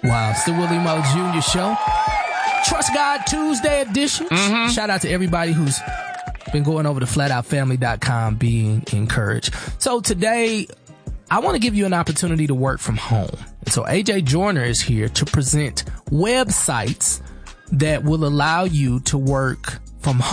Wow, it's the Willie Mo Jr. Show. Trust God Tuesday edition. Shout out to everybody who's been going over to flatOutFamily.com being encouraged. So today, I want to give you an opportunity to work from home. So AJ Joyner is here to present websites that will allow you to work from home.